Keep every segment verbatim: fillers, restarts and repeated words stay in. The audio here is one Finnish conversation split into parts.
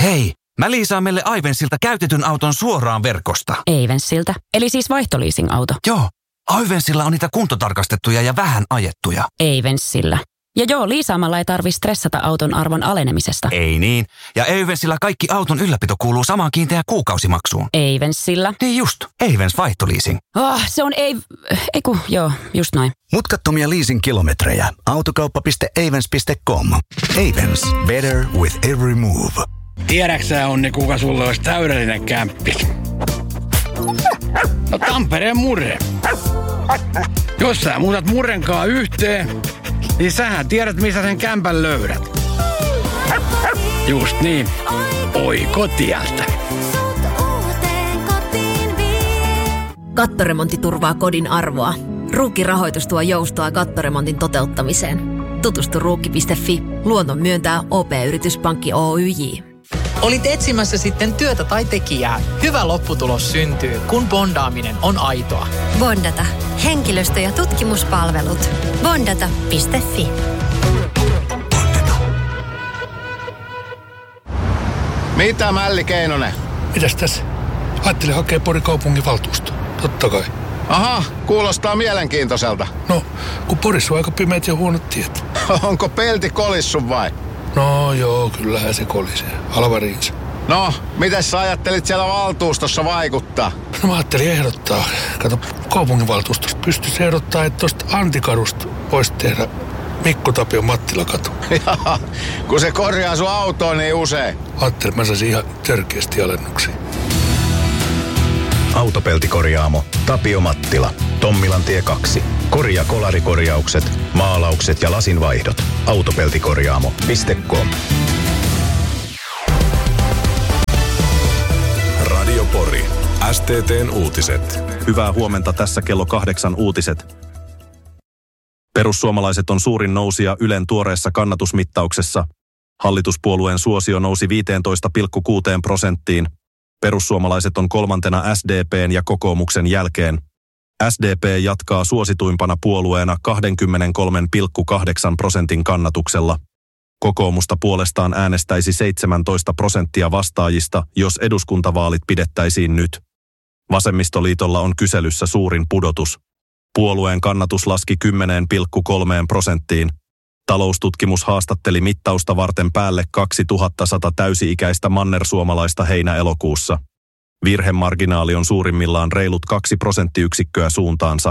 Hei, mä liisaan meille Aivensilta käytetyn auton suoraan verkosta. Aivensilta? Eli siis vaihtoliising-auto? Joo, Aivensilla on niitä kuntotarkastettuja ja vähän ajettuja. Aivensilla. Ja joo, liisaamalla ei tarvi stressata auton arvon alenemisesta. Ei niin. Ja Aivensilla kaikki auton ylläpito kuuluu samaan kiinteään kuukausimaksuun. Aivensilla? Niin just, Aivens vaihtoliising. Oh, se on ei... Eiku, joo, just noin. Mutkattomia leasing-kilometrejä. Autokauppa piste avens piste com. Avens. Better with every move. Tiedäksä, Onni, kuka sulle olisi täydellinen kämppis? No Tampereen Murre. Jos sä muutat Murrenkaan yhteen, niin sähän tiedät, missä sen kämpän löydät. Just niin. Oikotieltä. Kattoremontti turvaa kodin arvoa. Ruukki-rahoitus tuo joustoa kattoremontin toteuttamiseen. Tutustu ruukki piste fi. Luonnon myöntää O P-yrityspankki Oyj. Olit etsimässä sitten työtä tai tekijää. Hyvä lopputulos syntyy, kun bondaaminen on aitoa. Bondata. Henkilöstö- ja tutkimuspalvelut. Bondata piste fi. Mitä Mälli Keinonen? Mitäs tässä? Ajattelin hakea Porin kaupunginvaltuusto. Totta kai. Aha, kuulostaa mielenkiintoiselta. No, kun Porissa on aika pimeät ja huonot tiet. Onko pelti kolissu vai? No joo, kyllähän se kolisee. Alvariinsa. No, miten sä ajattelit siellä valtuustossa vaikuttaa? No mä ajattelin ehdottaa. Kato, kaupunginvaltuustosta pystyisi ehdottaa, että tosta Antikadusta voisi tehdä Mikko Tapion Mattilakatu. Jaa, kun se korjaa sun autoon niin usein. Ajattelin, mä saisin ihan törkeästi alennuksia. Autopeltikorjaamo Tapio Mattila. Tommilantie kaksi. Korjaa kolarikorjaukset, maalaukset ja lasinvaihdot. Autopeltikorjaamo piste com. Radio Pori. S T T:n uutiset. Hyvää huomenta, tässä kello kahdeksan uutiset. Perussuomalaiset on suurin nousija Ylen tuoreessa kannatusmittauksessa. Hallituspuolueen suosio nousi viisitoista pilkku kuusi prosenttiin. Perussuomalaiset on kolmantena S D P:n ja kokoomuksen jälkeen. S D P jatkaa suosituimpana puolueena kaksikymmentäkolme pilkku kahdeksan prosentin kannatuksella. Kokoomusta puolestaan äänestäisi seitsemäntoista prosenttia vastaajista, jos eduskuntavaalit pidettäisiin nyt. Vasemmistoliitolla on kyselyssä suurin pudotus. Puolueen kannatus laski kymmenen pilkku kolme prosenttiin. Taloustutkimus haastatteli mittausta varten päälle kaksituhattasata täysi-ikäistä mannersuomalaista heinä-elokuussa. Virhemarginaali on suurimmillaan reilut kaksi prosenttiyksikköä suuntaansa.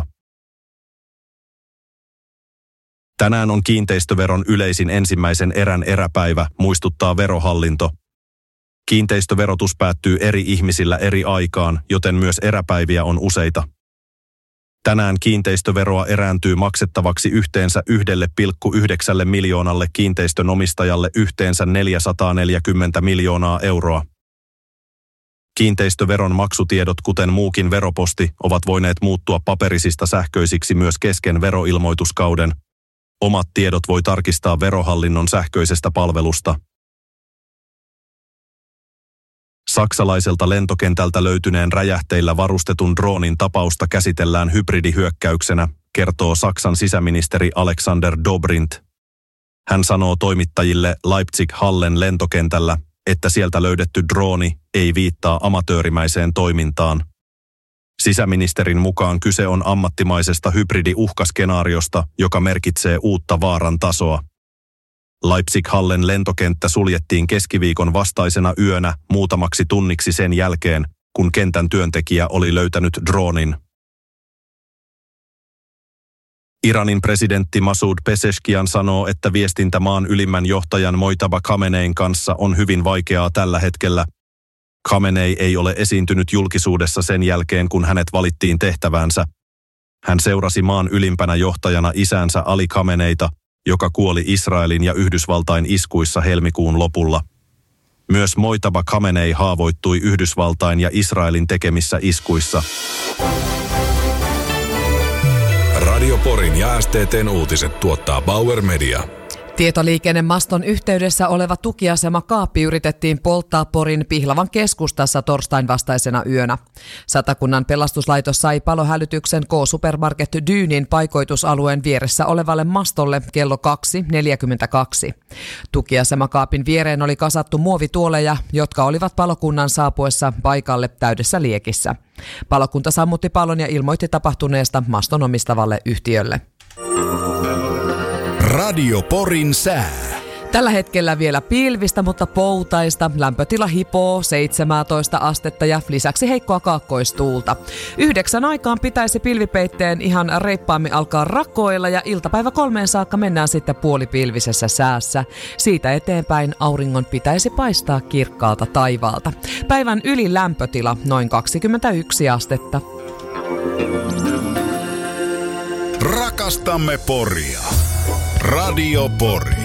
Tänään on kiinteistöveron yleisin ensimmäisen erän eräpäivä, muistuttaa Verohallinto. Kiinteistöverotus päättyy eri ihmisillä eri aikaan, joten myös eräpäiviä on useita. Tänään kiinteistöveroa erääntyy maksettavaksi yhteensä yksi pilkku yhdeksän miljoonalle kiinteistön omistajalle yhteensä neljäsataaneljäkymmentä miljoonaa euroa. Kiinteistöveron maksutiedot, kuten muukin veroposti, ovat voineet muuttua paperisista sähköisiksi myös kesken veroilmoituskauden. Omat tiedot voi tarkistaa Verohallinnon sähköisestä palvelusta. Saksalaiselta lentokentältä löytyneen räjähteillä varustetun droonin tapausta käsitellään hybridihyökkäyksenä, kertoo Saksan sisäministeri Alexander Dobrindt. Hän sanoo toimittajille Leipzig-Hallen lentokentällä, että sieltä löydetty drooni ei viittaa amatöörimäiseen toimintaan. Sisäministerin mukaan kyse on ammattimaisesta hybridiuhkaskenaariosta, joka merkitsee uutta vaaran tasoa. Leipzig-Hallen lentokenttä suljettiin keskiviikon vastaisena yönä muutamaksi tunniksi sen jälkeen, kun kentän työntekijä oli löytänyt droonin. Iranin presidentti Masoud Pezeshkian sanoo, että viestintä maan ylimmän johtajan Mojtaba Khamenein kanssa on hyvin vaikeaa tällä hetkellä. Khamenei ei ole esiintynyt julkisuudessa sen jälkeen, kun hänet valittiin tehtäväänsä. Hän seurasi maan ylimpänä johtajana isänsä Ali Khameneita, joka kuoli Israelin ja Yhdysvaltain iskuissa helmikuun lopulla. Myös Mojtaba Khamenei haavoittui Yhdysvaltain ja Israelin tekemissä iskuissa. Radio Porin ja S T T:n uutiset tuottaa Bauer Media. Tietoliikennemaston yhteydessä oleva tukiasema kaappi yritettiin polttaa Porin Pihlavan keskustassa torstain vastaisena yönä. Satakunnan pelastuslaitos sai palohälytyksen K-Supermarket Dyynin paikoitusalueen vieressä olevalle mastolle kello kaksi neljäkymmentäkaksi. Tukiasemakaapin viereen oli kasattu muovituoleja, jotka olivat palokunnan saapuessa paikalle täydessä liekissä. Palokunta sammutti palon ja ilmoitti tapahtuneesta maston omistavalle yhtiölle. Radio Porin sää. Tällä hetkellä vielä pilvistä, mutta poutaista. Lämpötila hipoo seitsemäntoista astetta ja lisäksi heikkoa kaakkoistuulta. Yhdeksän aikaan pitäisi pilvipeitteen ihan reippaammin alkaa rakoilla ja iltapäivä kolmeen saakka mennään sitten puolipilvisessä säässä. Siitä eteenpäin auringon pitäisi paistaa kirkkaalta taivaalta. Päivän ylilämpötila noin kaksikymmentäyksi astetta. Rakastamme Poria. Radio Pori.